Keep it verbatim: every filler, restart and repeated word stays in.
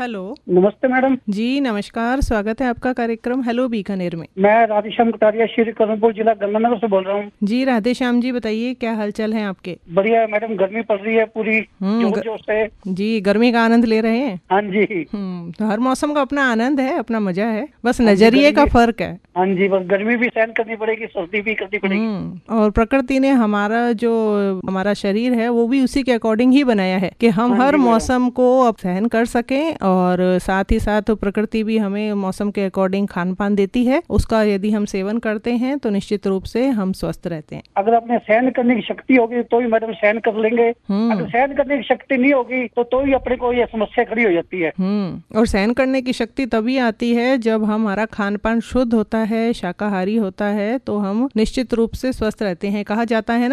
Hello. नमस्ते madam. जी नमस्कार, स्वागत है आपका कार्यक्रम हेलो बीकानेर में। मैं राधेश्याम कटारिया, श्री करणपुर जिला गंगानगर से बोल रहा हूँ। जी राधेश्याम जी, बताइए क्या हालचाल है आपके? बढ़िया है मैडम, गर्मी पड़ रही है पूरी जोर जोर से। जी, गर्मी का आनंद ले रहे हैं। हाँ जी। हम्म तो हर मौसम का अपना आनंद है, अपना मजा है, बस हाँ जी, नजरिए का गर्मी- फर्क है। हाँ जी, बस गर्मी भी सहन करनी पड़ेगी, सर्दी भी करनी पड़ेगी। हम्म और प्रकृति ने हमारा जो हमारा शरीर है वो भी उसी के अकॉर्डिंग ही बनाया है कि हम हाँ हर जी मैडम। मौसम को अब सहन कर सकें, और साथ ही साथ प्रकृति भी हमें मौसम के अकॉर्डिंग खान पान देती है। उसका यदि हम सेवन करते हैं तो निश्चित रूप से हम स्वस्थ रहते हैं। अगर अपने सहन करने की शक्ति होगी तो ही मैडम सहन कर लेंगे। हम्म अगर सहन करने की शक्ति नहीं होगी तो तो ही अपने को ये समस्या खड़ी हो जाती है। हम्म और सहन करने की शक्ति तभी आती है जब हमारा खान पान शुद्ध होता है, शाकाहारी होता है, तो हम निश्चित रूप से स्वस्थ रहते हैं। कहा जाता है ना